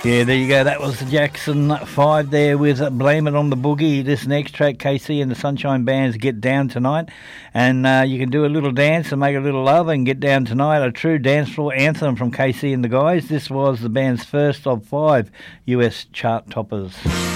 Yeah, there you go. That was the Jackson 5 there with Blame It on the Boogie. This next track, KC and the Sunshine Band's Get Down Tonight. And you can do a little dance and make a little love and get down tonight. A true dance floor anthem from KC and the guys. This was the band's first of 5 US chart toppers.